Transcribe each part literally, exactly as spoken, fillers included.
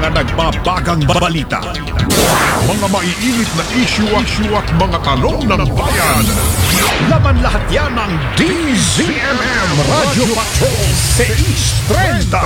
mga nagbabagang balita. Mga maiinit na issue at mga tanong ng bayan. Laman lahat yan ng D Z M M Radio Patrol six thirty.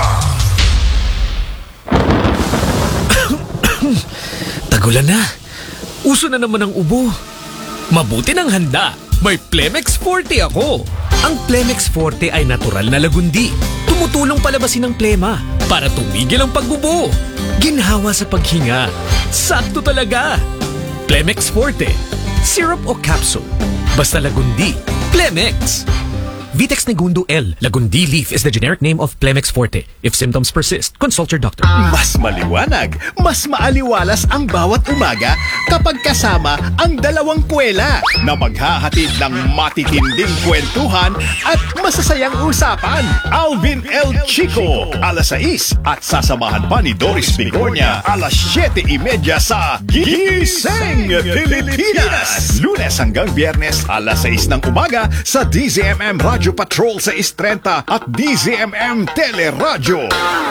Tagulan na. Uso na naman ang ubo. Mabuti ng handa. May Plemex Forte ako. Ang Plemex Forte ay natural na lagundi. Tumutulong palabasin ang plema para tumigil ang pagbubo. Ginhawa sa paghinga. Sakto talaga. Plemex Forte. Syrup o capsule. Basta lagundi. Plemex. Vitex Negundo L. Lagundi leaf is the generic name of Plemex Forte. If symptoms persist, consult your doctor. Mas maliwanag, mas maaliwalas ang bawat umaga kapag kasama ang dalawang kwela na maghahatid ng matitinding kwentuhan at masasayang usapan. Alvin L. Chico, alas sais at sasamahan pa ni Doris Bigornia, alas siyete y media sa Gising Pilipinas. Lunes hanggang Biyernes, alas sais ng umaga sa D Z M M Radio Patrol sa six thirty at D Z M M Teleradyo.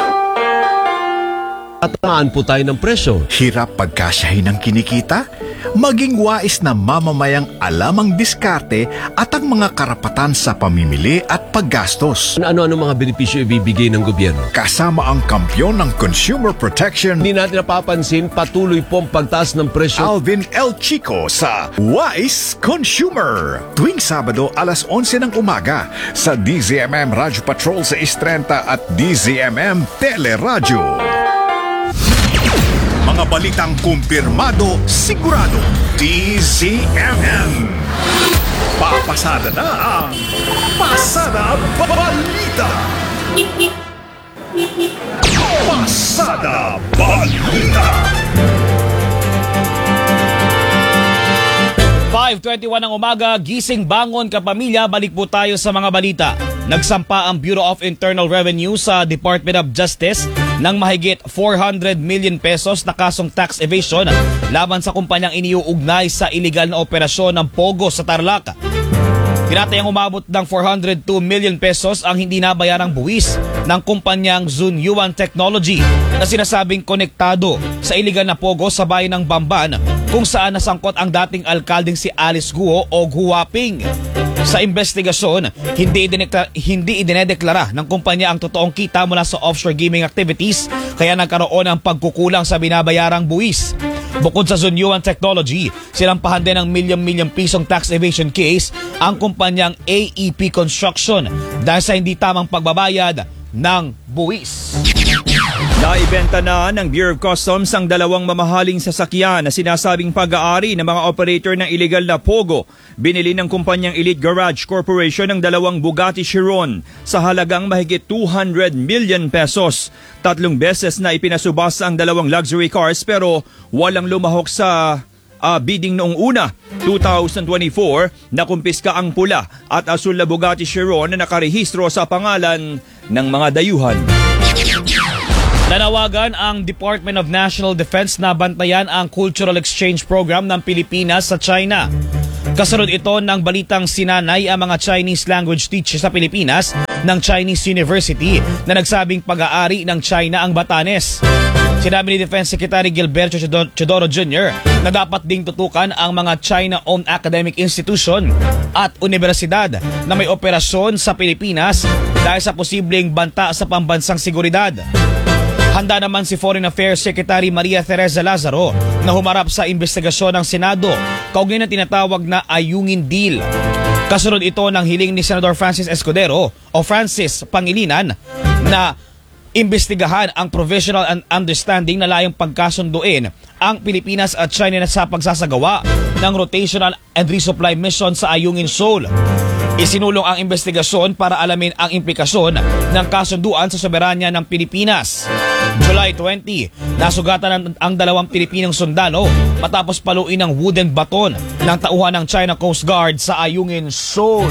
Tataan po tayo ng presyo. Hirap pagkasyahin ng kinikita? Maging wais na mamamayang alam ang diskarte at ang mga karapatan sa pamimili at paggastos. Ano-ano mga benepisyo ibibigay ng gobyerno? Kasama ang kampyon ng consumer protection, Hindi natin napapansin patuloy po ang pagtaas ng presyo. Alvin L. Chico sa Wise Consumer. Tuwing Sabado alas onse ng umaga sa D Z M M Radio Patrol sa six thirty at D Z M M Teleradyo. Mga balitang kumpirmado, sigurado, D Z M M. Papasada na ang Pasada Balita. Pasada Balita. five twenty-one ng umaga, gising bangon kapamilya, balik po tayo sa mga balita. Nagsampa ang Bureau of Internal Revenue sa Department of Justice ng mahigit four hundred million pesos na kasong tax evasion laban sa kumpanyang iniuugnay sa iligal na operasyon ng Pogo sa Tarlac. Tinatayang umabot ng four hundred two million pesos ang hindi nabayarang buwis ng kumpanyang Zunyuan Technology na sinasabing konektado sa iligal na Pogo sa bayan ng Bamban kung saan nasangkot ang dating alkaldeng si Alice Guo o Guwaping. Sa investigasyon, hindi idineklara, hindi idinedeklara ng kumpanya ang totoong kita mula sa offshore gaming activities kaya nagkaroon ng pagkukulang sa binabayarang buwis. Bukod sa Zunyuan Technology, sinampahan din ng milyon-milyong pisong tax evasion case ang kumpanyang A E P Construction dahil sa hindi tamang pagbabayad ng buwis. Naibenta na ng Bureau of Customs ang dalawang mamahaling sasakyan na sinasabing pag-aari ng mga operator ng illegal na Pogo. Binili ng kumpanyang Elite Garage Corporation ng dalawang Bugatti Chiron sa halagang mahigit two hundred million pesos. Tatlong beses na ipinasubasta ang dalawang luxury cars pero walang lumahok sa uh, bidding noong una. twenty twenty-four, nakumpiska ang pula at asul na Bugatti Chiron na nakarehistro sa pangalan ng mga dayuhan. Nanawagan ang Department of National Defense na bantayan ang Cultural Exchange Program ng Pilipinas sa China. Kasunod ito ng balitang sinanay ang mga Chinese language teachers sa Pilipinas ng Chinese University na nagsabing pag-aari ng China ang Batanes. Sinabi ni Defense Secretary Gilberto Chodoro Junior na dapat ding tutukan ang mga China-owned academic institution at universidad na may operasyon sa Pilipinas dahil sa posibleng banta sa pambansang seguridad. Handa naman si Foreign Affairs Secretary Maria Teresa Lazaro na humarap sa investigasyon ng Senado kaugnay ng tinatawag na Ayungin Deal. Kasunod ito ng hiling ni Senador Francis Escudero o Francis Pangilinan na imbestigahan ang provisional understanding na layong pagkasunduin ang Pilipinas at China sa pagsasagawa ng rotational and resupply mission sa Ayungin Shoal. Isinulong ang investigasyon para alamin ang implikasyon ng kasunduan sa soberanya ng Pilipinas. July twentieth, nasugatan ang, ang dalawang Pilipinong sundalo matapos paluin ng wooden baton ng tauhan ng China Coast Guard sa Ayungin Shoal.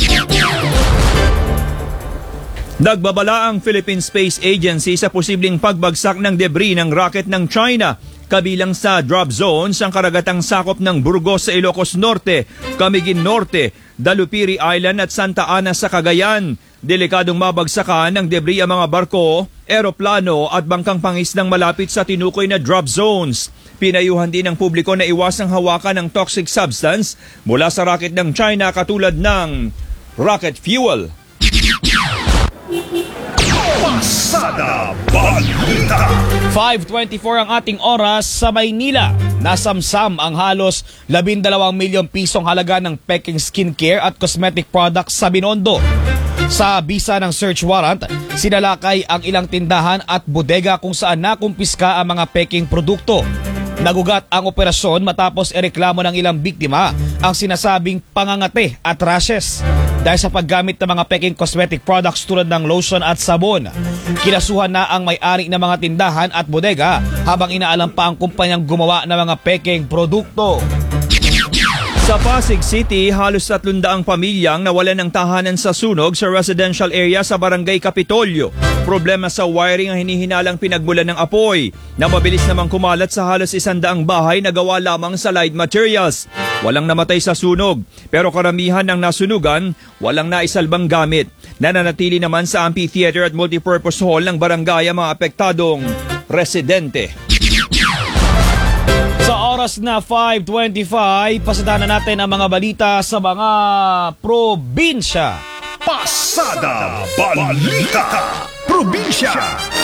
Nagbabala ang Philippine Space Agency sa posibleng pagbagsak ng debris ng rocket ng China, kabilang sa drop zones ang karagatang sakop ng Burgos sa Ilocos Norte, Camiguin Norte, Dalupiri Island at Santa Ana sa Cagayan. Delikadong mabagsakan ng debris ang mga barko, eroplano at bangkang pangisdang malapit sa tinukoy na drop zones. Pinayuhan din ng publiko na iwasang hawakan ng toxic substance mula sa racket ng China katulad ng rocket fuel. Pasada Balita. five twenty-four ang ating oras sa Maynila. Nasamsam ang halos labindalawang milyong pisong halaga ng Peking skincare at cosmetic products sa Binondo. Sa bisa ng search warrant, sinalakay ang ilang tindahan at bodega kung saan nakumpiska ang mga Peking produkto. Nagugat ang operasyon matapos ereklamo ng ilang biktima ang sinasabing pangangate at rashes dahil sa paggamit ng mga Peking cosmetic products tulad ng lotion at sabon. Kinasuhan na ang may-ari ng mga tindahan at bodega habang inaalam pa ang kumpanyang gumawa ng mga Peking produkto. Sa Pasig City, halos tatlong daang pamilyang nawalan ng tahanan sa sunog sa residential area sa Barangay Kapitolyo. Problema sa wiring ang hinihinalang pinagmulan ng apoy na mabilis namang kumalat sa halos isandaang bahay na gawa lamang sa light materials. Walang namatay sa sunog, pero karamihan ng nasunugan, walang naisalbang gamit. Nananatili naman sa amphitheater at multipurpose hall ng barangay ang mga apektadong residente. Sa oras na five twenty-five, pasadahan na natin ang mga balita sa mga probinsya. Pasada Balita. Probinsya.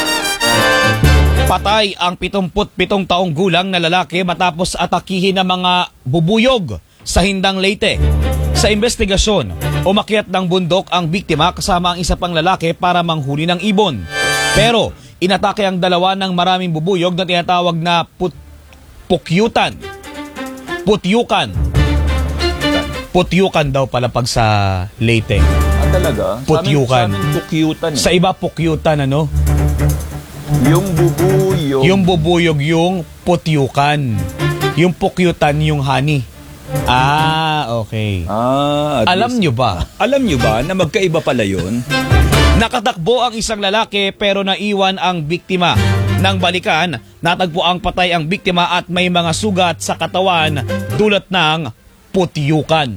Patay ang pitungput pitong taong gulang na lalaki matapos atakihin ng mga bubuyog sa Hindang Leyte. Sa investigasyon, umakyat ng bundok ang biktima kasama ang isa pang lalaki para manghuli ng ibon. Pero inatake ang dalawa ng maraming bubuyog na tinatawag na put pukyutan. Putyukan. Putyukan daw pala pag sa Leyte. Ah, talaga? Putyukan. Sa amin, pukyutan. Sa iba pukyutan ano? Yung bubuyog. Yung bubuyog yung putyukan. Yung pukyutan yung honey. Ah, okay. Ah, at Alam least- nyo ba? Alam nyo ba na magkaiba pala yun? Nakatakbo ang isang lalaki pero naiwan ang biktima. Nang balikan, natagpo ang patay ang biktima at may mga sugat sa katawan dulot ng putyukan.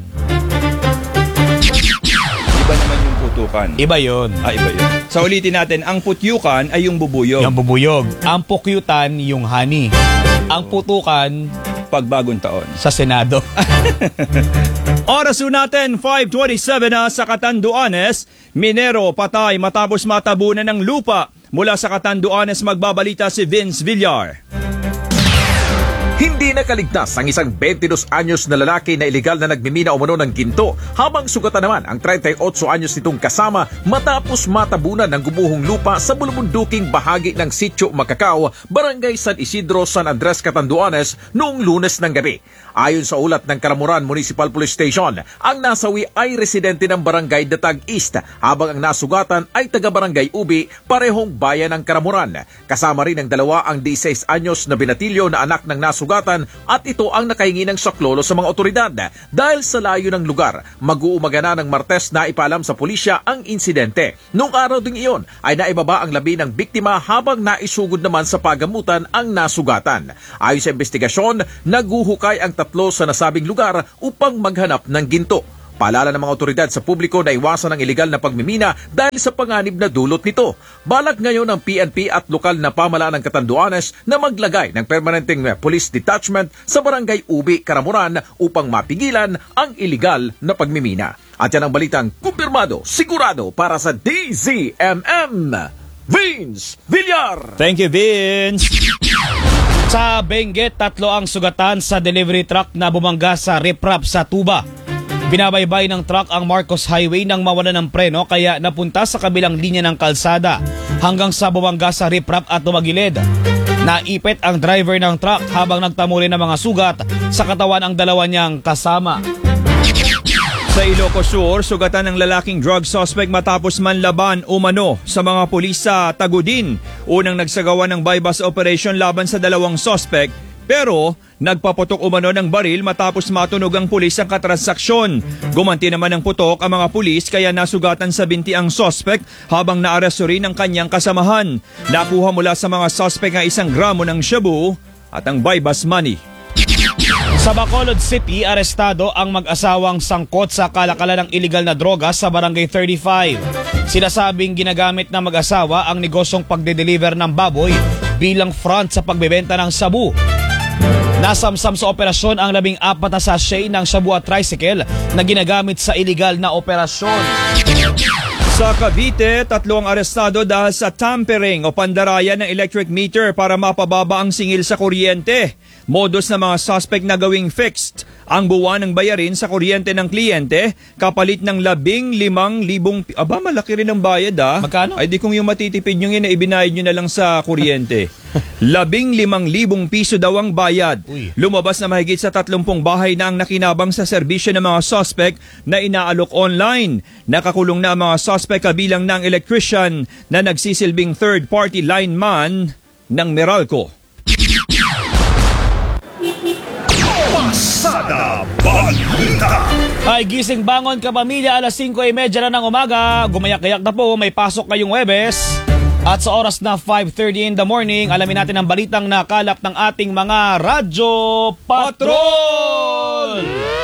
Iba naman yung putukan. Iba yon. Ah, iba yun. Sa ulitin natin, ang putyukan ay yung bubuyog. Yung bubuyog. Ang pukyutan yung honey. Ang putukan Pagbagong taon. sa Senado. Oras po natin, five twenty-seven na sa Catanduanes. Minero patay matapos matabunan ng lupa. Mula sa Catanduanes magbabalita si Vince Villar. Hindi nakaligtas ang isang twenty-dos anyos na lalaki na iligal na nagmimina umano ng ginto habang sugatan naman ang thirty-eight anyos nitong kasama matapos matabunan ng gumuhong lupa sa bulubunduking bahagi ng Sitio Macacao, Barangay San Isidro, San Andres, Catanduanes noong Lunes ng gabi. Ayon sa ulat ng Karamuran Municipal Police Station, ang nasawi ay residente ng Barangay Datag East habang ang nasugatan ay taga-Barangay Ubi, parehong bayan ng Karamuran. Kasama rin ang dalawa ang sixteen anyos na binatilyo na anak ng nasugatan at ito ang nakahingi ng saklolo sa mga otoridad. Dahil sa layo ng lugar, mag-uumaga na ng Martes na ipaalam sa pulisya ang insidente. Noong araw ding iyon ay naibaba ang labi ng biktima habang naisugod naman sa pagamutan ang nasugatan. Ayon sa investigasyon, naguhukay ang tatlo sa nasabing lugar upang maghanap ng ginto. Paalala ng mga otoridad sa publiko na iwasan ang ilegal na pagmimina dahil sa panganib na dulot nito. Balak ngayon ng P N P at lokal na pamahalaan ng Catanduanes na maglagay ng permanenteng police detachment sa Barangay Ubi, Karamuran upang mapigilan ang ilegal na pagmimina. At yan ang balitang kumpirmado, sigurado para sa D Z M M. Vince Villar! Thank you, Vince! Sa Benguet, tatlo ang sugatan sa delivery truck na bumangga sa riprap sa Tuba. Binabaybay ng truck ang Marcos Highway nang mawala ng preno kaya napunta sa kabilang linya ng kalsada hanggang sa bumangga sa riprap at tumagilid. Naipit ang driver ng truck habang nagtamuli ng mga sugat sa katawan ang dalawa niyang kasama. Sa Ilocos Sur, sugatan ng lalaking drug suspect matapos manlaban umano sa mga pulis sa Tagudin. Unang nagsagawa ng bypass operation laban sa dalawang suspect pero nagpaputok umano ng baril matapos matunog ang pulis ang katransaksyon. Gumanti naman ng putok ang mga pulis kaya nasugatan sa binti ang suspect habang naaresto rin ang kanyang kasamahan. Nakuha mula sa mga suspect ang isang gramo ng shabu at ang bypass money. Sa Bacolod City, arestado ang mag-asawang sangkot sa kalakalan ng iligal na droga sa Barangay thirty-five. Sinasabing ginagamit ng mag-asawa ang negosyong pagde-deliver ng baboy bilang front sa pagbebenta ng shabu. Nasamsam sa operasyon ang labing apat na sachet ng shabu at tricycle na ginagamit sa iligal na operasyon. Sa Cavite, tatlo ang arestado dahil sa tampering o pandarayan ng electric meter para mapababa ang singil sa kuryente. Modus ng mga suspect na gawing fixed ang buwan ng bayarin sa kuryente ng kliyente kapalit ng labing limang libong... Aba, malaki rin ang bayad ah. Magkano? Ay di kung yung matitipid nyo yun, ibinayad nyo na lang sa kuryente. labing limang libong piso daw ang bayad. Uy. Lumabas na mahigit sa tatlumpung bahay na ang nakinabang sa serbisyo ng mga suspect na inaalok online. Nakakulong na ang mga suspect kabilang ng electrician na nagsisilbing third-party lineman ng Meralco. Pasada Balita. Ay gising bangon ka pamilya, alas singko ay medya na ng umaga. Gumayak-gayak na po, may pasok ngayong Huwebes. At sa oras na five thirty in the morning, alamin natin ang balitang nakalap ng ating mga Radyo Patrol!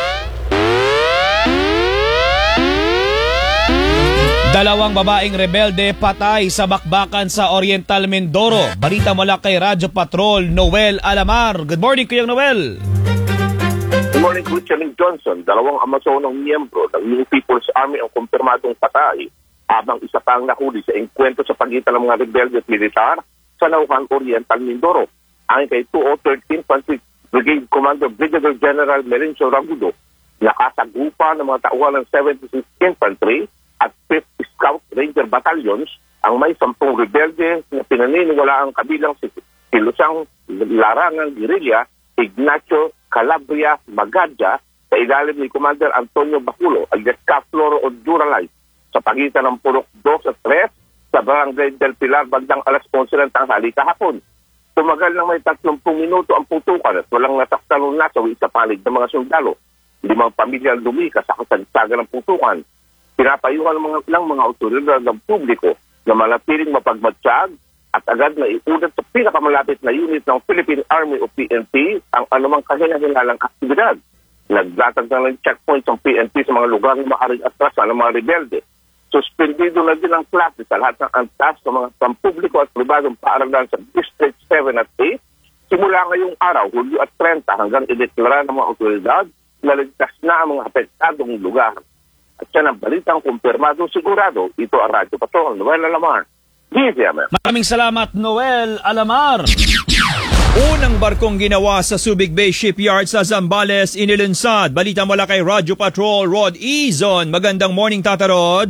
Dalawang babaeng rebelde patay sa bakbakan sa Oriental Mindoro. Balita mula kay Radyo Patrol, Noel Alamar. Good morning, Kuya Noel. Good morning, Christian Johnson. Dalawang Amazonong miyembro ng New People's Army ang kumpirmadong patay habang isa pang nahuli sa engkwentro sa pagitan ng mga rebelde at militar sa Nauhan, Oriental Mindoro. Ayon kay two oh one three Infantry Brigade Commander Brigadier General Merencio Ragudo, nakasagupa ng mga tauhan ng seventy-sixth Infantry at fifth Scout Ranger Battalions ang may sampung rebelde na pinaniniwala ang kabilang si Kilusang Larangang Guerrilla Ignacio Calabria Magadja sa ilalim ni Commander Antonio Baculo alias Cafloro o Duralay sa pagitan ng Purok two at three sa Barangay del Pilar bandang alas onse ng tanghali kahapon. Tumagal ng may tatlongpung minuto ang putukan at walang nasaktan o nasawi sa panig ng mga sundalo. Limang pamilya lumika sa kasagsagan ng putukan. Pinapayuhan ng mga, ng mga otoridad ng publiko na manatiling mapagmatsyag at agad na iulat sa pinakamalapit na unit ng Philippine Army o P N P ang anumang kahinahilalang aktibidad. Naglatag na ng checkpoints ng P N P sa mga lugar na maaaring atrasan ng mga rebelde. Suspendido na din ang klase sa lahat ng antas ng mga pampubliko at pribadong paaralan sa District seven at eight simula ngayong araw, Hulyo at thirty hanggang ideklara ng mga otoridad na ligtas na ang mga apektadong lugar. At yan ang balitang kumpirmado sigurado. Ito ang Radyo Patrol, Noel Alamar. D Z M M. Maraming salamat, Noel Alamar. Unang barkong ginawa sa Subic Bay Shipyard sa Zambales, inilunsad. Balita mula kay Radyo Patrol, Rod Izon. Magandang morning, Tata Rod.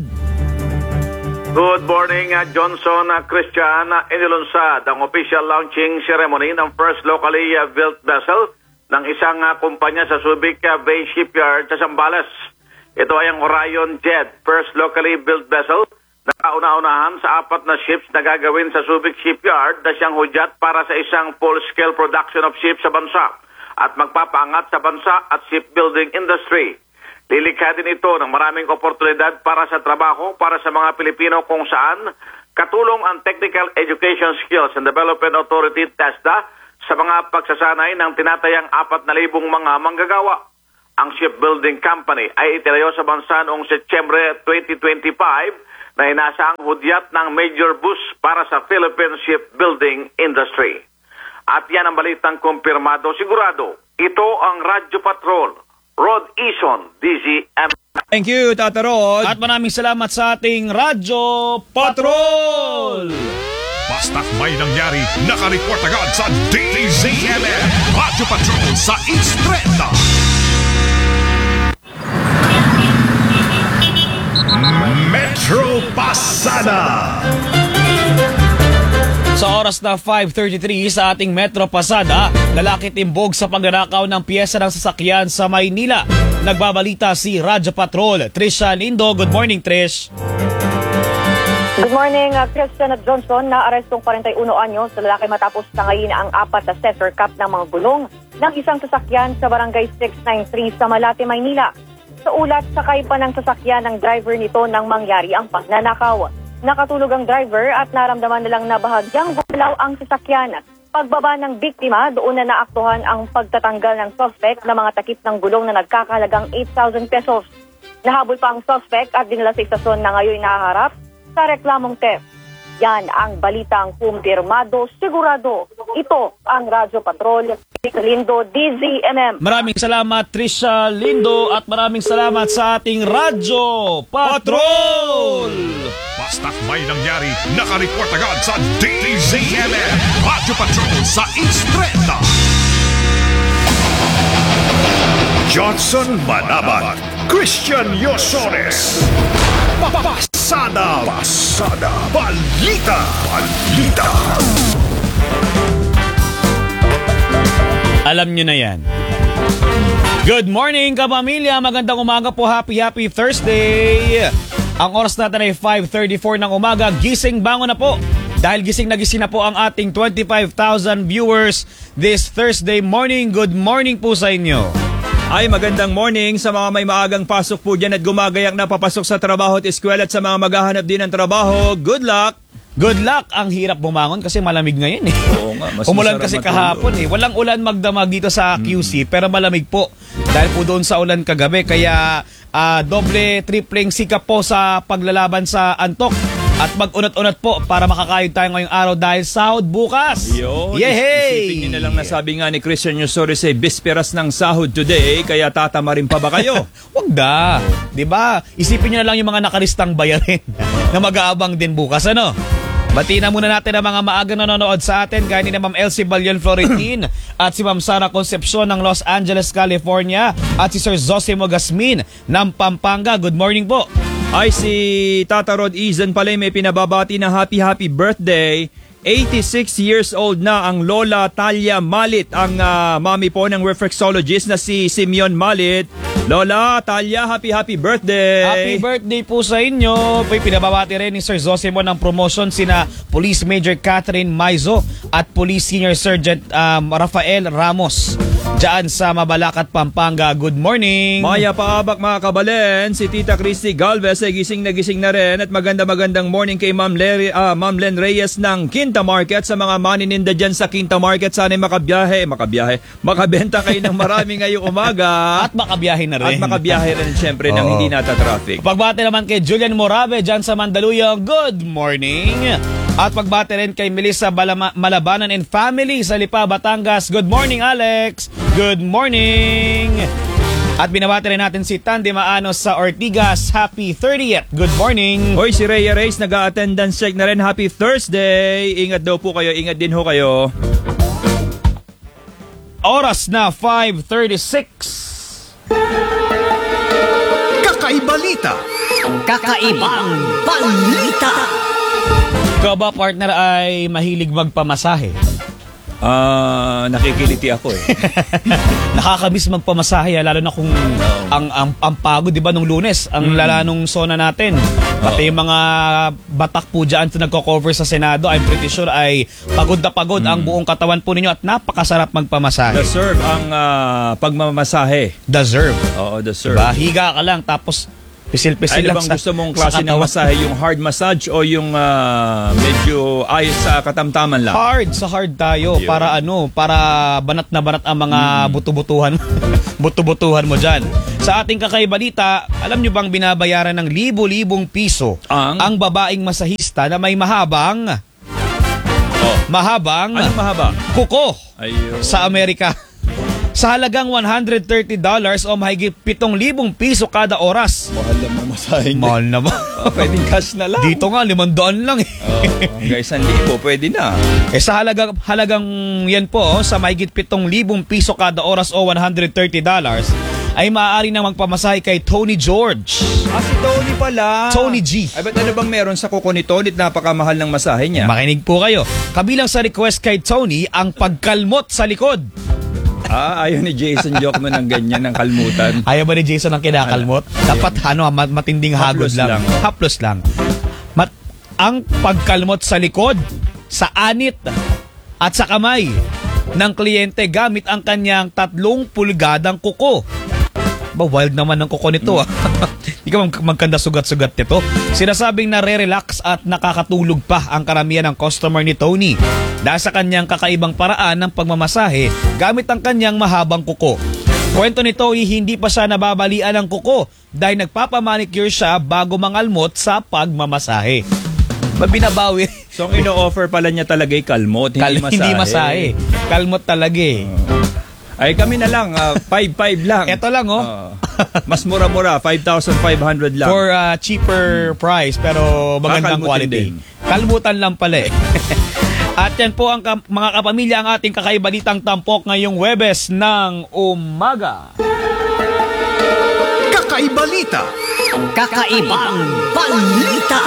Good morning, uh, Johnson, uh, Christian. Uh, inilunsad ang official launching ceremony ng first locally uh, built vessel ng isang uh, kumpanya sa Subic uh, Bay Shipyard sa Zambales. Ito ay ang Orion Jet, first locally built vessel na kauna-unahan sa apat na ships na gagawin sa Subic Shipyard na siyang hudyat para sa isang full-scale production of ships sa bansa at magpapaangat sa bansa at shipbuilding industry. Lilikha din ito ng maraming oportunidad para sa trabaho para sa mga Pilipino kung saan katulong ang Technical Education Skills and Development Authority TESDA sa mga pagsasanay ng tinatayang apat na libong mga manggagawa. Ang shipbuilding company ay itinayo sa bansa noong Setyembre twenty twenty-five na inasang hudyat ng major boost para sa Philippine shipbuilding industry. At yan ang balitang kumpirmado sigurado. Ito ang Radyo Patrol, Rod Ison, D Z M. Thank you, Tata Rod. At maraming salamat sa ating Radyo Patrol. Basta't may nangyari, nakareport agad sa D Z M M. Radyo Patrol sa Istreta. Metro Pasada. Sa oras na five thirty-three sa ating Metro Pasada, lalaki timbog sa pagnanakaw ng piyesa ng sasakyan sa Maynila. Nagbabalita si Radyo Patrol, Trisha Lindo. Good morning, Trish. Good morning, uh, Christian at Johnson. Na-arestong forty-one anyos sa lalaki matapos tangayin ang apat na scissor cap ng mga gulong ng isang sasakyan sa Barangay six ninety-three sa Malate, Maynila. Sa ulat, sakay pa ng sasakyan ng driver nito nang mangyari ang pagnanakaw. Nakatulog ang driver at naramdaman nilang na bahagyang gumalaw ang sasakyan. Pagbaba ng biktima, doon na naaktuhan ang pagtatanggal ng suspect na mga takip ng gulong na nagkakalagang eight thousand pesos. Nahabol pa ang suspect at dinala sa istasyon na ngayon nahaharap sa reklamong theft. Yan ang balitang kumpirmado, sigurado. Ito ang Radyo Patrol, Lindo D Z M M. Maraming salamat Trisha Lindo at maraming salamat sa ating Radyo Patrol! Basta't may nangyari, nakareport agad sa D Z M M Radyo Patrol sa Istreta. Johnson Manabat, Christian Yosores. Pasada, pasada, balita, balita. Alam nyo na yan. Good morning, kapamilya. Magandang umaga po. Happy, happy Thursday. Ang oras natin ay five thirty-four ng umaga. Gising, bangon na po. Dahil gising na gising na po ang ating twenty-five thousand viewers this Thursday morning. Good morning po sa inyo. Ay magandang morning sa mga may maagang pasok po dyan at gumagayak na papasok sa trabaho at eskwela at sa mga maghahanap din ng trabaho. Good luck! Good luck! Ang hirap bumangon kasi malamig ngayon eh. Oo nga, mas umulan masarap kasi matulog. kahapon eh. Walang ulan magdamag dito sa Q C mm. pero malamig po. Dahil po doon sa ulan kagabi kaya uh, doble, tripling sikap po sa paglalaban sa antok. At mag-unat-unat po para makakayod tayo ngayong araw dahil sahod bukas. Yun, Yehey! isipin nyo na lang nasabi nga ni Christian Yosores eh, bisperas ng sahod today, kaya tatama rin pa ba kayo? Wag da. Diba? Isipin nyo na lang yung mga nakalistang bayarin na mag-aabang din bukas. Ano? Batiin na muna natin ang mga maagang nanonood sa atin gaya ni na Ma'am Elsie Balion Florentin at si Ma'am Sara Concepcion ng Los Angeles, California at si Sir Zosimo Gasmin ng Pampanga. Good morning po. Ay si Tata Rod Izan pala may pinababati na happy happy birthday. eighty-six years old na ang Lola Talia Malit, ang uh, mami po ng reflexologist na si Simeon Malit. Lola Talia, happy happy birthday! Happy birthday po sa inyo! Po'y pinababati rin ni Sir Zosimo ng promotion sina Police Major Catherine Maizo at Police Senior Sergeant um, Rafael Ramos dyan sa Mabalacat, Pampanga. Good morning! Maya paabak mga kabalen, si Tita Christy Galvez ay gising na gising na rin at maganda magandang morning kay Ma'am, Leri, uh, Ma'am Len Reyes ng Quinta Market. Sa mga manininda dyan sa Quinta Market, sana'y makabiyahe, makabiyahe, makabenta kayo ng marami ngayong umaga. At makabiyahe na rin. At makabiyahe rin siyempre nang hindi nata-traffic. Pagbati naman kay Julian Morabe dyan sa Mandaluyong, good morning! At pagbati rin kay Melissa Balama- Malabanan and family sa Lipa, Batangas. Good morning, Alex! Good morning! At binabati rin natin si Tandy Maanos sa Ortigas. Happy thirtieth! Good morning! Hoy, si Rhea Reyes nag-attendance check na rin. Happy Thursday! Ingat daw po kayo. Ingat din ho kayo. Oras na five thirty-six. Kakaibalita. Kakaibang balita. Ikaw ba, partner, ay mahilig magpamasahe? Ah, uh, nakikiliti ako eh. Nakakamiss magpamasahe lalo na kung ang ang, ang pagod, 'di ba, nung Lunes, ang mm. lala nung sona natin. Pati yung mga batak po diyan na nagko-cover sa Senado, I'm pretty sure ay pagod na pagod mm. ang buong katawan po ninyo at napakasarap magpamasahe. Deserve ang uh, pagmamasahe. Deserve. Oo, deserve. Diba? Higa ka lang tapos pisil-pisil ano lang bang sa, gusto mong klase ng masahe? Yung hard massage o yung uh, medyo ayos sa katamtaman lang? Hard, sa hard tayo. Yun. Para ano, para banat na banat ang mga mm. buto-butuhan. buto-butuhan mo dyan. Sa ating kakaibalita, alam nyo bang binabayaran ng libo-libong piso ang, ang babaeng masahista na may mahabang oh. mahabang anong mahaba? Kuko. Ayun. Sa Amerika. Sa halagang one hundred thirty dollars o mahigit pitong libong piso kada oras. Mahal naman masahin. Mahal naman. Oh, pwedeng cash na lang. Dito nga, limandaan lang eh. Oh, hanggang isang libo, pwede na. Eh sa halagang, halagang yan po, oh, sa mahigit pitong libong piso kada oras o one hundred thirty dollars, ay maaari na magpamasahe kay Tony George. Ah, si Tony pala. Tony G. Ay, ba't ano bang meron sa kuko ni Tony at napakamahal ng masahe niya? Makinig po kayo. Kabilang sa request kay Tony, ang pagkalmot sa likod. Ah, ayaw ni Jason Jockman ng ganyan, ng kalmutan. Ayaw ba ni Jason ang kinakalmot? Dapat ano, matinding hagod lang. lang. Haplos lang. Mat ang pagkalmot sa likod, sa anit, at sa kamay ng kliyente gamit ang kanyang tatlong pulgadang kuko. Ba, wild naman ang kuko nito ah. Hindi ka mag- magkanda sugat-sugat nito. Sinasabing nare-relax at nakakatulog pa ang karamihan ng customer ni Tony dahil sa kanyang kakaibang paraan ng pagmamasahe gamit ang kanyang mahabang kuko. Kwento ni Tony, hindi pa siya nababalian ng kuko dahil nagpapamanicure siya bago mangalmot sa pagmamasahe. Ba binabawi? So, ang ino-offer pala niya talaga ay kalmot, hindi Kal- masahe. hindi masahe. Kalmot talaga eh. Ay, kami na lang, five five lang. Ito lang oh. Uh, mas mura-mura, five thousand five hundred lang. For uh, cheaper price pero magandang Kakalmutin quality. din. Kalmutan lang pala eh. At yan po ang ka- mga kapamilya ang ating kakaibalitang tampok ngayong Huwebes ng umaga. Kakaibalita. Kakaibang balita.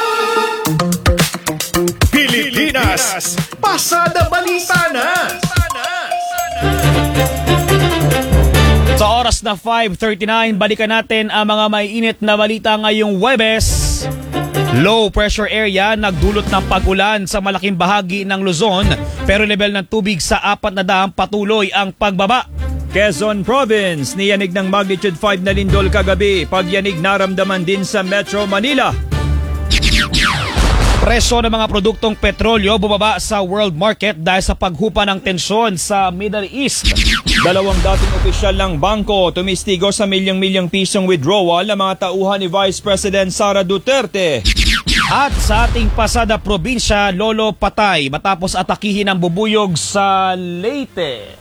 Pilipinas, pasada balita na. Sa oras na five thirty-nine, balikan natin ang mga maiinit na balita ngayong Huwebes. Low pressure area nagdulot ng pag-ulan sa malaking bahagi ng Luzon pero level ng tubig sa apat na dam patuloy ang pagbaba. Quezon Province, niyanig ng magnitude five na lindol kagabi. Pagyanig naramdaman din sa Metro Manila. Presyo ng mga produktong petrolyo bumaba sa world market dahil sa paghupa ng tensyon sa Middle East. Dalawang dating opisyal ng bangko tumistigo sa milyong-milyong pisong withdrawal ng mga tauhan ni Vice President Sara Duterte. At sa ating pasada probinsya, lolo patay matapos atakihin ang bubuyog sa Leyte.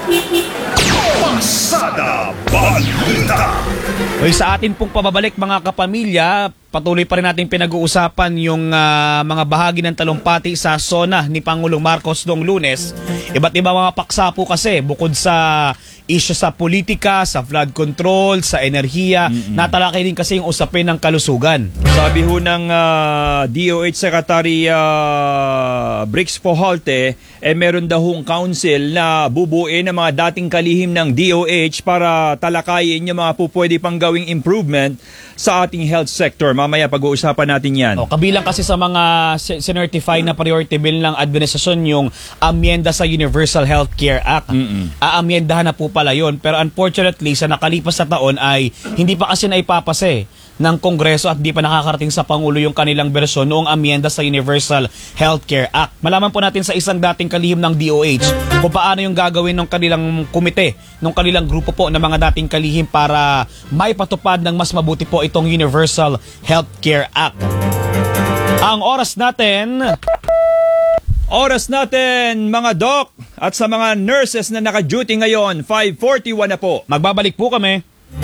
Pasada Balita. Hoy, sa atin pong pababalik mga kapamilya, patuloy pa rin natin pinag-uusapan yung uh, mga bahagi ng talumpati sa SONA ni Pangulong Marcos noong Lunes. Iba't iba mga paksa po kasi bukod sa issue sa politika, sa flood control, sa enerhiya, mm-hmm. natalakay din kasi yung usapin ng kalusugan. Sabi ho ng uh, D O H Secretary uh, Brix Pohalte, eh meron daw hong council na bubuin ng mga dating kalihim ng D O H para talakayin yung mga pupwede pang gawing improvement sa ating health sector. Mamaya pag-uusapan natin yan. O, kabilang kasi sa mga sinertify na priority bill ng administrasyon yung amyenda sa Universal Healthcare Act. Aamyendahan na po pala yun. Pero unfortunately, sa nakalipas na taon ay hindi pa kasi naipapase ng Kongreso at di pa nakakarating sa Pangulo yung kanilang bersyon noong amyenda sa Universal Healthcare Act. Malaman po natin sa isang dating kalihim ng D O H kung paano yung gagawin ng kanilang komite, ng kanilang grupo po ng mga dating kalihim para maipatupad ng mas mabuti po itong Universal Healthcare Act. Ang oras natin... Oras natin, mga doc, at sa mga nurses na naka-duty ngayon, five forty-one na po. Magbabalik po kami.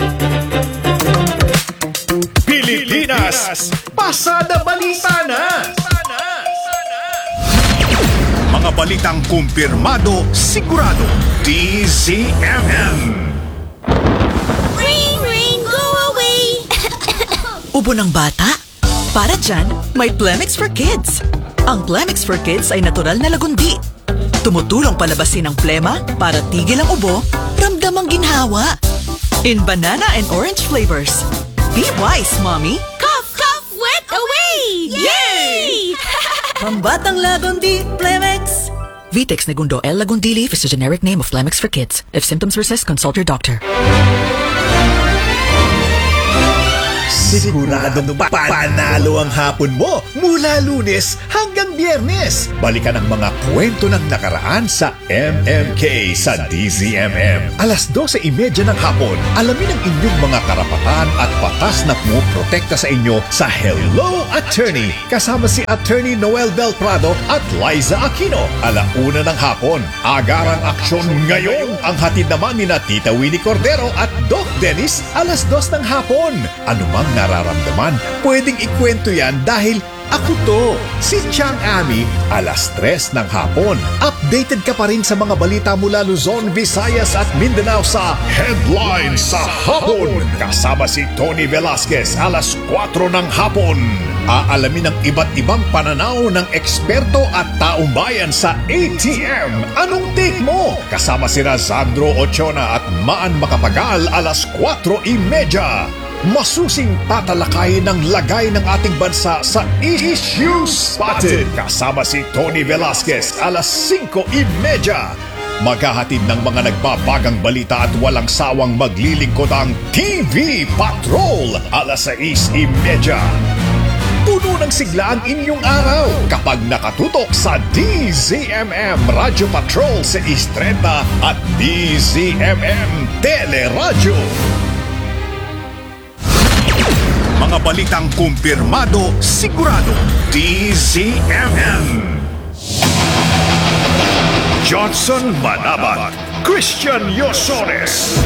Pilipinas, pasada balita na. Mga balitang kumpirmado, sigurado. D Z M M. Ring, ring, go away! Ubo ng bata? Para dyan, may Plemix for Kids. Ang Plemix for Kids ay natural na lagundi. Tumutulong palabasin ang plema para tigil ang ubo, ramdam ang ginhawa. In banana and orange flavors. Be wise, Mommy! Cough, cough, wet away! Yay! Pambatang lagundi, Plemix! Vitex Negundo L. Lagundili is the generic name of Plemix for Kids. If symptoms persist, consult your doctor. Siguradong pa panalo ang hapon mo mula Lunes hanggang Biyernes. Balikan ang mga kwento ng nakaraan sa M M K sa D Z M M. Alas dose trenta ng hapon, alamin ang inyong mga karapatan at batas na pumoprotekta sa inyo sa Hello Attorney. Kasama si Attorney Noel Del Prado at Liza Aquino. Alauna ng hapon, agarang aksyon ngayon. Ang hatid naman ni na Tita Winnie Cordero at Doc Dennis alas dos ng hapon. Anumang nararamdaman, pwedeng ikwento yan dahil ako to, si Chang Ami, alas tres ng hapon. Updated ka pa rin sa mga balita mula Luzon, Visayas at Mindanao sa Headline sa Hapon. Kasama si Tony Velasquez, alas kwatro ng hapon. Aalamin ang iba't ibang pananaw ng eksperto at taong bayan sa A T M. Anong take mo? Kasama si Razandro Ochona at Maan Makapagal, alas kwatro trenta. Masusing tatalakayin ng lagay ng ating bansa sa Issue Spotted. Kasama si Tony Velasquez, alas singko trenta. Maghahatid ng mga nagbabagang balita at walang sawang maglilingkod ang T V Patrol, alas sais trenta. Puno ng sigla ang inyong araw kapag nakatutok sa D Z M M Radio Patrol sa sais trenta at D Z M M Teleradyo. Mga balitang kumpirmado, sigurado. D Z M M. Johnson Manabat, Christian Yosores.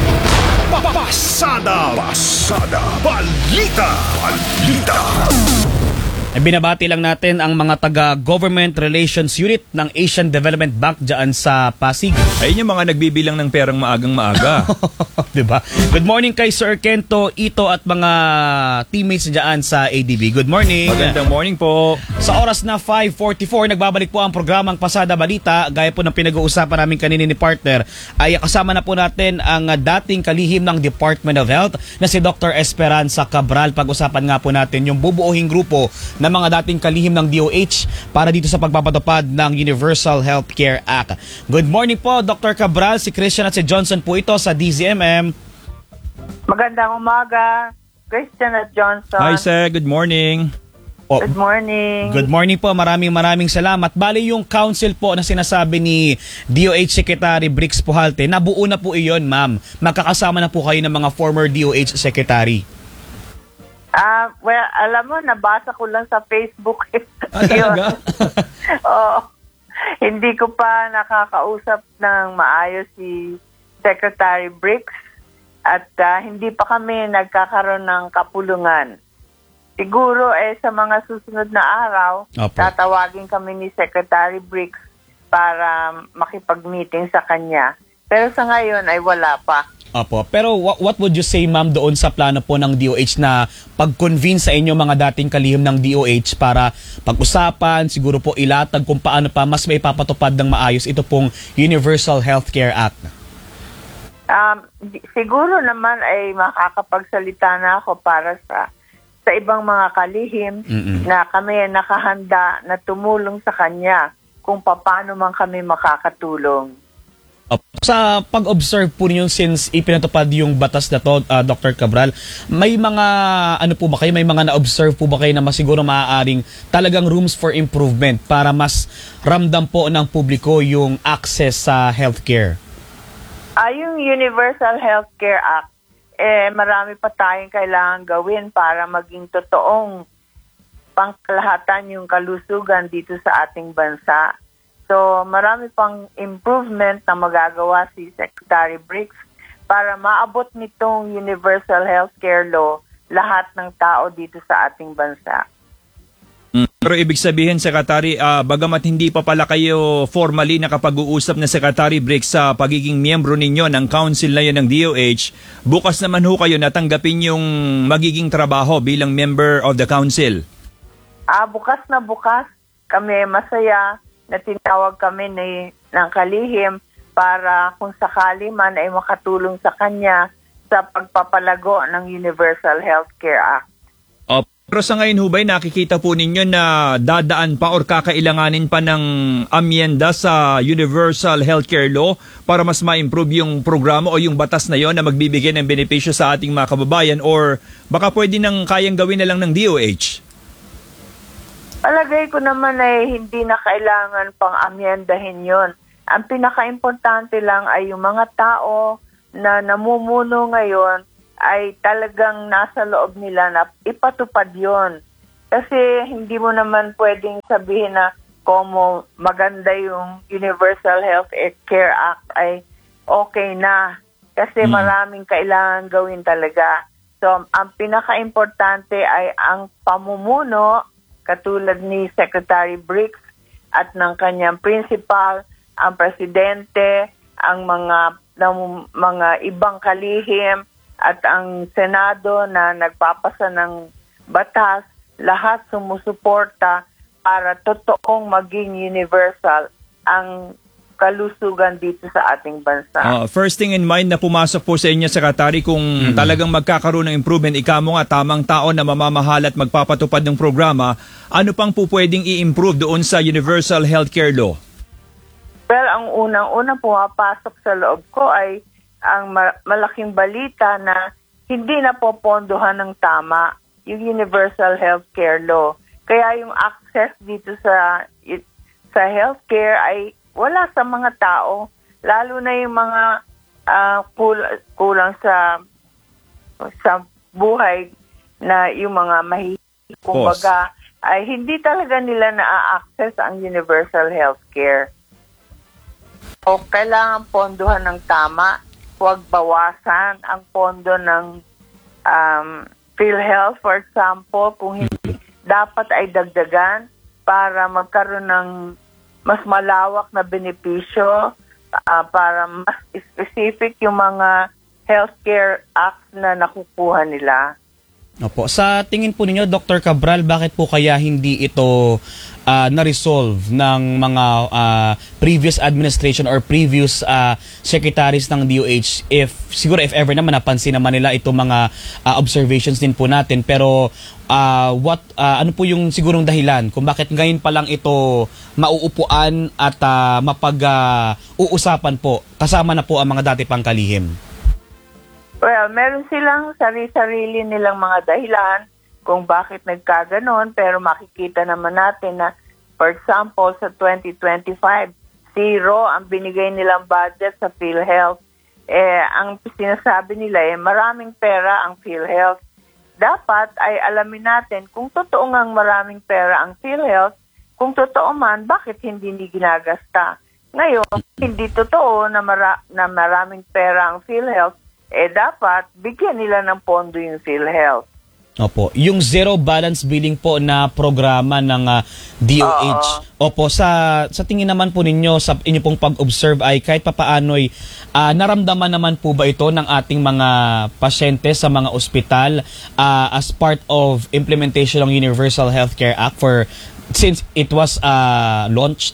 Pasada, pasada, balita, balita. Binabati lang natin ang mga taga-Government Relations Unit ng Asian Development Bank dyan sa Pasig. Ayun yung mga nagbibilang ng perang maagang maaga. Diba? Good morning kay Sir Kento, Ito at mga teammates dyan sa A D B. Good morning. Magandang morning po. Sa oras na five forty-four, nagbabalik po ang programang Pasada Balita. Gaya po ng pinag-uusapan namin kanina ni partner, ay kasama na po natin ang dating kalihim ng Department of Health na si Doctor Esperanza Cabral. Pag-usapan nga po natin yung bubuuhing grupo ng mga dating kalihim ng D O H para dito sa pagpapatupad ng Universal Healthcare Act. Good morning po, Doctor Cabral. Si Christian at si Johnson po ito sa D Z M M. Magandang umaga, Christian at Johnson. Hi, sir. Good morning. Oh, Good morning. Good morning po. Maraming maraming salamat. Bali yung council po na sinasabi ni D O H Secretary Brix Pujalte, nabuo na po iyon, ma'am. Magkakasama na po kayo ng mga former D O H Secretary. Ah, uh, well, alam mo, nabasa ko lang sa Facebook. Ah, talaga? Oo. Hindi ko pa nakakausap ng maayos si Secretary Brix at uh, hindi pa kami nagkakaroon ng kapulungan. Siguro eh sa mga susunod na araw, Opo. tatawagin kami ni Secretary Brix para makipag-meeting sa kanya. Pero sa ngayon ay wala pa. Opo. Pero what, what would you say, ma'am, doon sa plano po ng D O H na pag-convince sa inyo mga dating kalihim ng D O H para pag-usapan, siguro po ilatag kung paano pa mas may papatupad ng maayos ito pong Universal Healthcare Act? Um, siguro naman ay makakapagsalita na ako para sa sa ibang mga kalihim Mm-mm. na kami nakahanda na tumulong sa kanya kung paano man kami makakatulong. Sa pag-observe po ninyo since ipinatupad yung batas na to, uh, Doctor Cabral, may mga ano po ba kayo, may mga na-observe po ba kayo na masiguro maaaring talagang rooms for improvement para mas ramdam po ng publiko yung access sa healthcare? Ah, yung Universal Healthcare Act, eh marami pa tayong kailangan gawin para maging totoong pangkalahatan yung kalusugan dito sa ating bansa. So, marami pang improvement na magagawa si Secretary Brix para maabot nitong Universal Healthcare Law lahat ng tao dito sa ating bansa. Pero ibig sabihin, Secretary, uh, bagamat hindi pa pala kayo formally nakapag-uusap na Secretary Brix sa pagiging miyembro ninyo ng council na yun ng D O H, bukas naman ho kayo natanggapin yung magiging trabaho bilang member of the council? Ah, bukas na bukas. Kami masaya na tinawag kami ni, ng kalihim para kung sakali man ay makatulong sa kanya sa pagpapalago ng Universal Healthcare Act. Uh, pero sa ngayon hubay, nakikita po ninyo na dadaan pa or kakailanganin pa ng amyenda sa Universal Healthcare Law para mas ma-improve yung programa o yung batas na yon na magbibigay ng benepisyo sa ating mga kababayan, or baka pwede nang kayang gawin na lang ng D O H? Palagay ko naman ay hindi na kailangan pang amyendahin yon. Ang pinaka-importante lang ay yung mga tao na namumuno ngayon ay talagang nasa loob nila na ipatupad yon. Kasi hindi mo naman pwedeng sabihin na kung maganda yung Universal Health Care Act ay okay na. Kasi Hmm. maraming kailangan gawin talaga. So, ang pinaka-importante ay ang pamumuno katulad ni Secretary Brix at ng kanyang principal, ang presidente, ang mga ng, mga ibang kalihim at ang Senado na nagpapasa ng batas, lahat sumusuporta para totoong maging universal ang kalusugan dito sa ating bansa. Uh, first thing in mind na pumasok po sa inyo, Secretary, kung mm-hmm. talagang magkakaroon ng improvement, ika mo nga tamang tao na mamamahal at magpapatupad ng programa, ano pang po pwedeng i-improve doon sa Universal Healthcare Law? Well, ang unang-unang pumapasok sa loob ko ay ang ma- malaking balita na hindi na popondohan ng tama yung Universal Healthcare Law. Kaya yung access dito sa sa healthcare ay wala sa mga tao, lalo na yung mga uh, kul- kulang sa sa buhay na yung mga mahihirap, kumbaga, ay hindi talaga nila na-access ang universal healthcare. O kailangan pondohan ng tama, huwag bawasan ang pondo ng um, PhilHealth, for example, kung hindi, dapat ay dagdagan para magkaroon ng mas malawak na benepisyo, uh, para mas specific yung mga healthcare acts na nakukuha nila. Opo. Sa tingin po ninyo, Doctor Cabral, bakit po kaya hindi ito uh, na-resolve ng mga uh, previous administration or previous uh, secretaries ng D O H? If, siguro if ever naman napansin naman nila itong mga uh, observations din po natin. Pero uh, what, uh, ano po yung sigurong dahilan kung bakit ngayon pa lang ito mauupuan at uh, mapag-uusapan uh, po kasama na po ang mga dati pang kalihim? Well, meron silang sarili-sarili nilang mga dahilan kung bakit nagkaganon, pero makikita naman natin na, for example, sa twenty twenty-five, zero ang binigay nilang budget sa PhilHealth. Eh, ang sinasabi nila, eh, maraming pera ang PhilHealth. Dapat ay alamin natin kung totoo ngang maraming pera ang PhilHealth, kung totoo man, bakit hindi hindi ginagasta? Ngayon, hindi totoo na, mara- na maraming pera ang PhilHealth, eh dapat bigyan nila ng pondo yung PhilHealth. Opo, yung zero balance billing po na programa ng uh, D O H. Uh-oh. Opo, sa sa tingin naman po ninyo sa inyo pong pag-observe ay kahit papaano'y uh, naramdaman naman po ba ito ng ating mga pasyente sa mga ospital uh, as part of implementation ng Universal Healthcare Act for since it was uh, launched?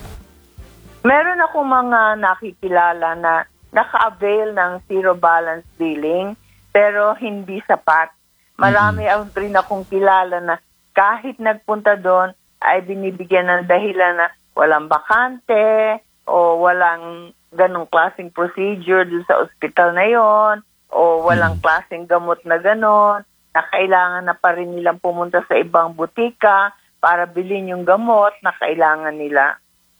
Meron ako mga nakikilala na naka-avail ng zero balance billing pero hindi sapat. Marami mm-hmm. rin akong kilala na kahit nagpunta doon ay binibigyan ng dahilan na walang bakante o walang ganong klaseng procedure doon sa ospital na yon o walang mm-hmm. klaseng gamot na ganon na kailangan na pa rin nilang pumunta sa ibang butika para bilhin yung gamot na kailangan nila.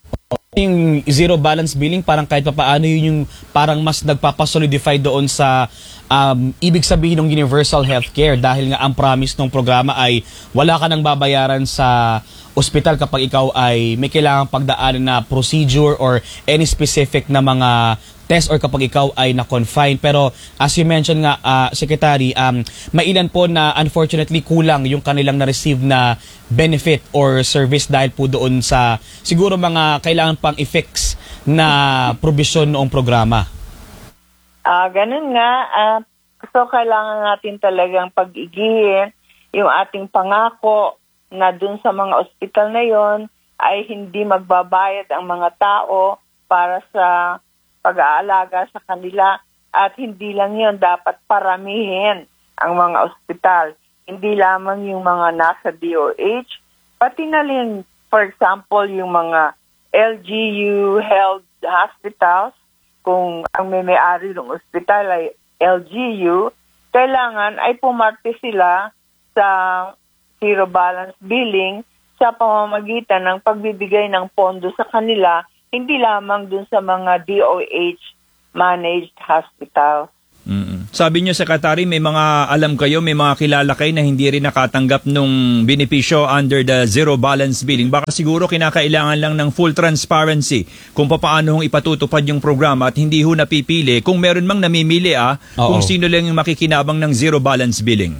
Yung zero balance billing, parang kahit papaano yun yung parang mas nagpapasolidify doon sa um, ibig sabihin ng universal healthcare dahil nga ang promise ng programa ay wala ka nang babayaran sa ospital kapag ikaw ay may kailangang pagdaanan na procedure or any specific na mga test or kapag ikaw ay na-confine. Pero as you mentioned nga, uh, Secretary, um, mailan po na unfortunately kulang yung kanilang na-receive na benefit or service dahil po doon sa siguro mga kailangan pang i-fix na provision noong programa. Ah, uh, ganun nga. Uh, so kailangan natin talagang pag-igihin yung ating pangako na dun sa mga ospital na yon ay hindi magbabayad ang mga tao para sa pag-aalaga sa kanila at hindi lang yun, dapat paramihin ang mga ospital. Hindi lamang yung mga nasa D O H, pati na rin, for example, yung mga L G U health hospitals, kung ang may-may-ari ng ospital ay L G U, kailangan ay pumarte sila sa zero balance billing sa pamamagitan ng pagbibigay ng pondo sa kanila, hindi lamang dun sa mga D O H-managed hospital. Mm-mm. Sabi niyo, Secretary, may mga alam kayo, may mga kilala kayo na hindi rin nakatanggap nung benepisyo under the zero balance billing. Baka siguro kinakailangan lang ng full transparency kung paano hong ipatutupad yung programa at hindi ho napipili kung meron mang namimili ah, Oo. kung sino lang yung makikinabang ng zero balance billing.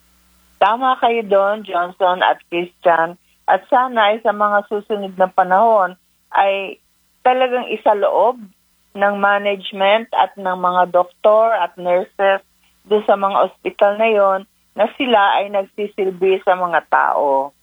Tama kayo doon, Johnson at Christian. At sana ay sa mga susunod na panahon ay talagang isaloob ng management at ng mga doktor at nurses doon sa mga ospital na yon na sila ay nagsisilbi sa mga tao.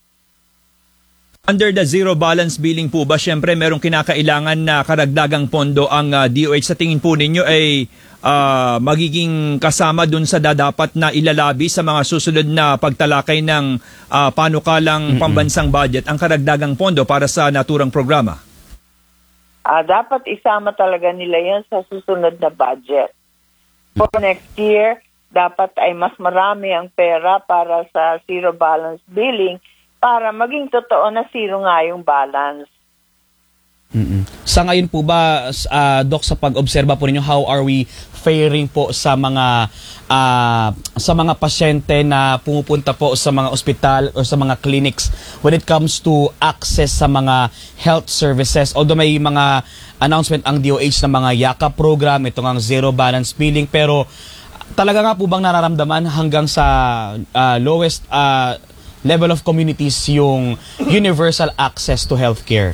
Under the zero balance billing po ba, syempre merong kinakailangan na karagdagang pondo ang uh, D O H. Sa tingin po ninyo ay uh, magiging kasama dun sa dadapat na ilalabi sa mga susunod na pagtalakay ng uh, panukalang mm-hmm. pambansang budget ang karagdagang pondo para sa naturang programa? Uh, dapat isama talaga nila yan sa susunod na budget. For next year, dapat ay mas marami ang pera para sa zero balance billing para maging totoo na zero nga yung balance. Mm-mm. Sa ngayon po ba, uh, Doc, sa pag-obserba po ninyo, how are we faring po sa mga uh, sa mga pasyente na pumupunta po sa mga ospital o sa mga clinics when it comes to access sa mga health services? Although may mga announcement ang D O H na mga YAKA program, ito nga zero balance billing, pero talaga nga po bang nararamdaman hanggang sa uh, lowest uh, level of communities yung universal access to healthcare?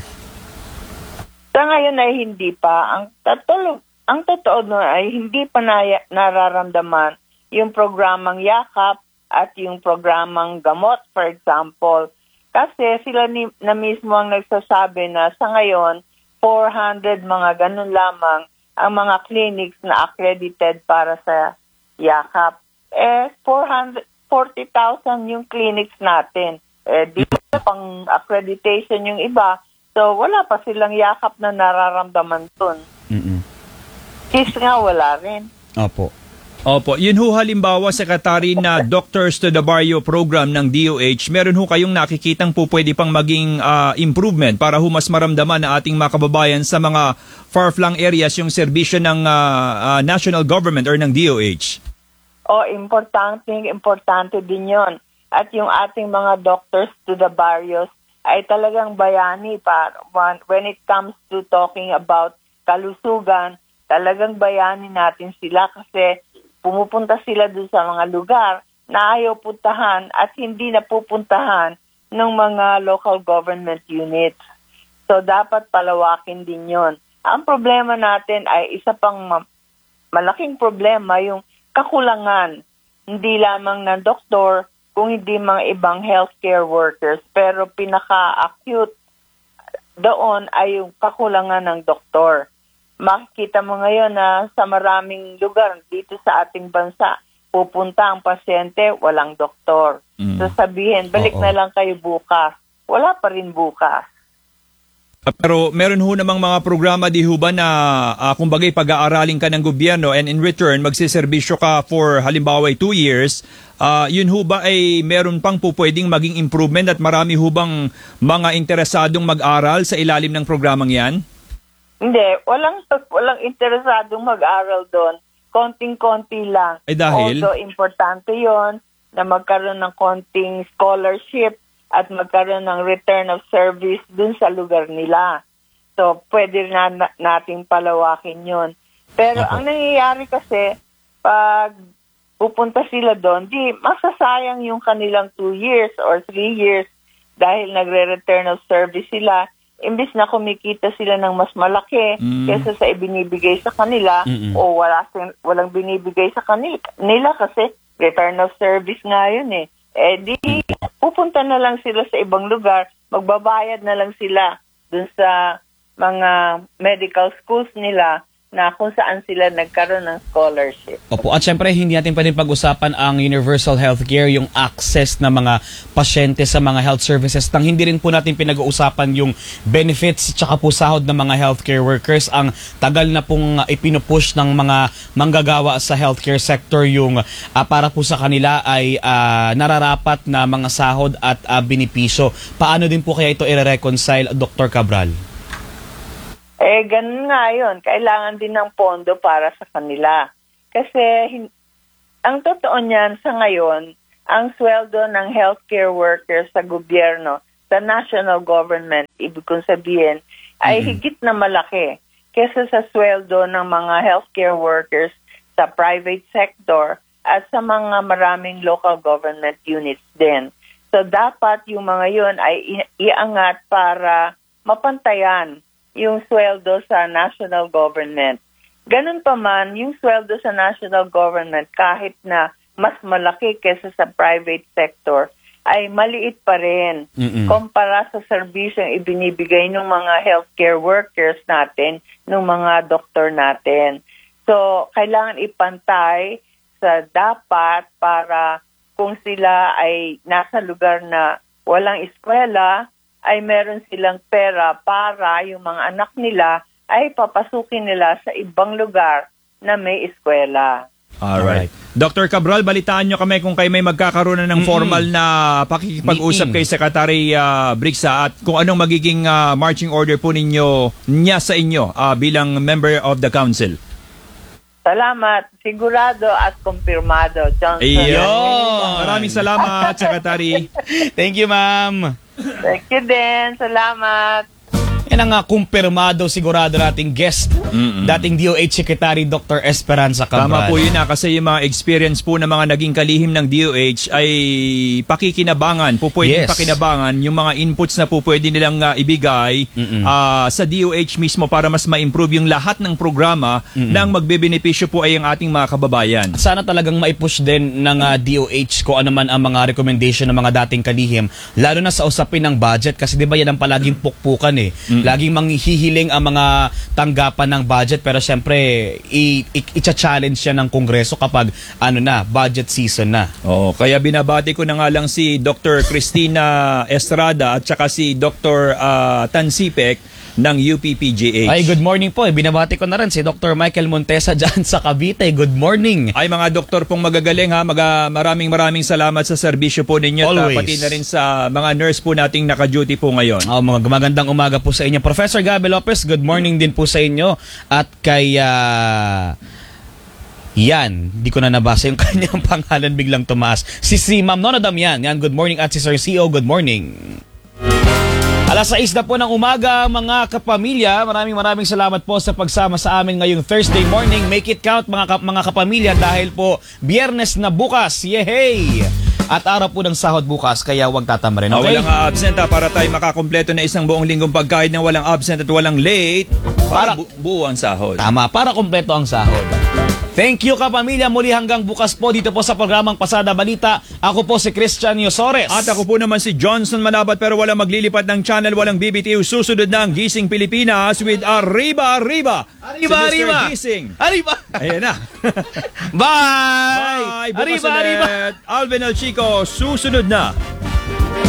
Sa ngayon ay hindi pa. Ang totoo, ang totoo no ay hindi pa na, nararamdaman yung programang yakap at yung programang gamot, for example. Kasi sila ni, na mismo ang nagsasabi na sa ngayon, four hundred mga ganun lamang ang mga clinics na accredited para sa yakap. Eh, four hundred forty thousand yung clinics natin. Eh, di pa pang accreditation yung iba. So, wala pa silang yakap na nararamdaman dun. Mm-mm. Kiss nga, wala rin. Opo. Opo. Yun ho halimbawa, Secretary, na Doctors to the Barrio program ng D O H, meron ho kayong nakikitang po pwede pang maging uh, improvement para ho mas maramdaman na ating mga kababayan sa mga far-flung areas yung serbisyo ng uh, uh, national government or ng D O H? O, importante, importante din yon. At yung ating mga Doctors to the Barrios, ay talagang bayani pa. When it comes to talking about kalusugan, talagang bayani natin sila kasi pumupunta sila dun sa mga lugar na ayaw puntahan at hindi napupuntahan ng mga local government units. So, dapat palawakin din yon. Ang problema natin ay isa pang ma- malaking problema, yung kakulangan, hindi lamang ng doktor, kung hindi mga ibang healthcare workers. Pero pinaka-acute doon ay yung kakulangan ng doktor. Makikita mo ngayon na sa maraming lugar dito sa ating bansa, pupunta ang pasyente, walang doktor. Mm. So sabihin, balik Oo. na lang kayo bukas. Wala pa rin bukas. Pero meron ho namang mga programa di ho ba na uh, kumbagay pag-aaralin ka ng gobyerno and in return magsiservisyo ka for halimbawa ay two years, uh, yun ho ba ay meron pang po pwedeng maging improvement at marami ho bang mga interesadong mag-aral sa ilalim ng programang yan? Hindi, walang, walang interesadong mag-aral doon. Konting-konti lang. Ay dahil? Although importante yon na magkaroon ng konting scholarship at magkaroon ng return of service dun sa lugar nila. So, pwede na nating palawakin yun. Pero Opo. ang nangyayari kasi, pag pupunta sila doon, di masasayang yung kanilang two years or three years dahil nagre-return of service sila. Imbis na kumikita sila ng mas malaki Mm. kaysa sa ibinibigay sa kanila Mm-mm. o wala, walang binibigay sa kanila nila kasi return of service nga yun eh. Eh di, pupunta na lang sila sa ibang lugar, magbabayad na lang sila dun sa mga medical schools nila na kung saan sila nagkaroon ng scholarship. Opo. At syempre, hindi natin pwedeng pag-usapan ang universal healthcare, yung access na mga pasyente sa mga health services. Nang hindi rin po natin pinag-uusapan yung benefits tsaka po sahod ng mga healthcare workers. Ang tagal na pong uh, ipinupush ng mga manggagawa sa healthcare sector yung uh, para po sa kanila ay uh, nararapat na mga sahod at uh, benepisyo. Paano din po kaya ito i-reconcile, Doctor Cabral? Eh, ganun nga yun. Kailangan din ng pondo para sa kanila. Kasi, hin- ang totoo niyan sa ngayon, ang sweldo ng healthcare workers sa gobyerno, sa national government, ibig kong sabihin, ay Mhm. higit na malaki kesa sa sweldo ng mga healthcare workers sa private sector at sa mga maraming local government units din. So, dapat yung mga yun ay i- iangat para mapantayan yung sweldo sa national government. Ganun pa man, yung sweldo sa national government, kahit na mas malaki kesa sa private sector, ay maliit pa rin Mm-mm. kumpara sa serbisyong ibinibigay ng mga healthcare workers natin, ng mga doktor natin. So, kailangan ipantay sa dapat para kung sila ay nasa lugar na walang eskwela, ay meron silang pera para yung mga anak nila ay papasukin nila sa ibang lugar na may eskwela. Alright. Doctor Cabral, balitaan nyo kami kung kayo may magkakaroon na ng Mm-mm. formal na pakikipag-usap Meeting. kay Secretary uh, Brigsa at kung anong magiging uh, marching order po ninyo niya sa inyo uh, bilang member of the council. Salamat. Sigurado at kumpirmado. Johnson. Ayun. Maraming salamat, Secretary. Thank you, ma'am. Thank you din. Salamat. Yan ang uh, kumpirmado sigurado nating guest, Mm-mm. dating D O H Secretary Doctor Esperanza Cabral. Tama po yun na kasi yung mga experience po ng mga naging kalihim ng D O H ay pakikinabangan, po pwedeng Yes. pakinabangan yung mga inputs na po pwede nilang uh, ibigay uh, sa D O H mismo para mas ma-improve yung lahat ng programa nang magbebenepisyo po ay ang ating mga kababayan. Sana talagang maipush din ng uh, D O H kung ano man ang mga recommendation ng mga dating kalihim, lalo na sa usapin ng budget kasi di ba yan ang palaging pukpukan eh. Laging manghihiling ang mga tanggapan ng budget pero syempre i- i- i-challenge siya ng Kongreso kapag ano na, budget season na. Oh, kaya binabati ko na nga lang si Doctor Cristina Estrada at saka si Doctor uh, Tansipek ng U P P G H. Ay, good morning po. Eh. Binabati ko na rin si Doctor Michael Montesa dyan sa Cavite. Good morning. Ay, mga doktor pong magagaling ha. Maga, maraming maraming salamat sa serbisyo po ninyo. At, uh, Always. pati na rin sa mga nurse po nating naka-duty po ngayon. Oh, mga magandang umaga po sa inyo. Professor Gabi Lopez, good morning din po sa inyo. At kay... Uh, yan, di ko na nabasa yung kanyang pangalan, biglang tumaas. Si si Ma'am Nona Damian, yan, good morning. At si Sir C O, good morning. Alas sais na po ng umaga, mga kapamilya. Maraming maraming salamat po sa pagsama sa amin ngayong Thursday morning. Make it count mga, kap- mga kapamilya dahil po Biyernes na bukas. Yehey! At araw po ng sahod bukas, kaya huwag tatamarin. Ah, Okay? walang uh, absent ha, para tayo makakompleto na isang buong linggong pagkain ng walang absent at walang late para, Para- bu- buo ang sahod. Tama, para kompleto ang sahod. Thank you kapamilya. Muli hanggang bukas po dito po sa programang Pasada Balita. Ako po si Christian Yosores. At ako po naman si Johnson Manabat pero walang maglilipat ng channel, walang B B T U. Susunod na ang Gising Pilipinas with Arriba Arriba. Arriba, si Mister Arriba. Gising. Arriba! Ayan na. Bye! Bye! Bukas Arriba, ulit. arriba! Alvin El Chico, susunod na.